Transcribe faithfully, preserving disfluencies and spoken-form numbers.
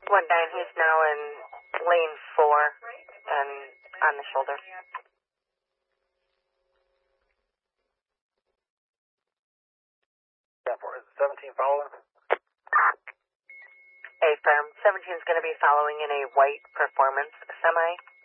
One nine, he's now in lane four and on the shoulder. Yeah, for is seventeen following? A firm. seventeen is going to be following in a white performance semi.